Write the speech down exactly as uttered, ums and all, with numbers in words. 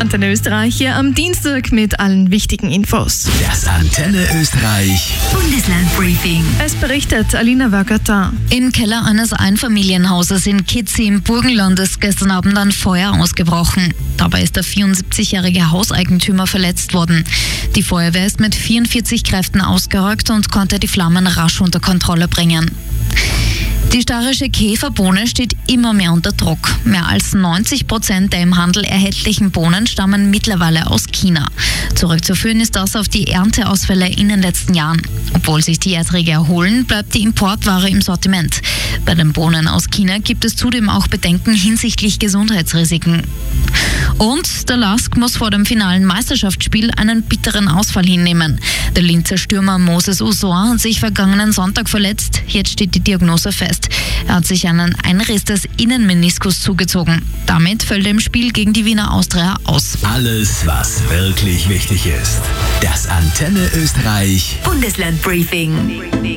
Antenne Österreich hier am Dienstag mit allen wichtigen Infos. Das Antenne Österreich Bundeslandbriefing. Es berichtet Alina Wögerter. Im Keller eines Einfamilienhauses in Kitzi im Burgenland ist gestern Abend ein Feuer ausgebrochen. Dabei ist der vierundsiebzigjährige Hauseigentümer verletzt worden. Die Feuerwehr ist mit vierundvierzig Kräften ausgerückt und konnte die Flammen rasch unter Kontrolle bringen. Die steirische Käferbohne steht immer mehr unter Druck. Mehr als neunzig Prozent der im Handel erhältlichen Bohnen stammen mittlerweile aus China. Zurückzuführen ist das auf die Ernteausfälle in den letzten Jahren. Obwohl sich die Erträge erholen, bleibt die Importware im Sortiment. Bei den Bohnen aus China gibt es zudem auch Bedenken hinsichtlich Gesundheitsrisiken. Und der Lask muss vor dem finalen Meisterschaftsspiel einen bitteren Ausfall hinnehmen. Der Linzer Stürmer Moses Usor hat sich vergangenen Sonntag verletzt. Jetzt steht die Diagnose fest. Er hat sich einen Einriss des Innenmeniskus zugezogen. Damit fällt er im Spiel gegen die Wiener Austria aus. Alles, was wirklich wichtig ist. Das Antenne Österreich Bundeslandbriefing.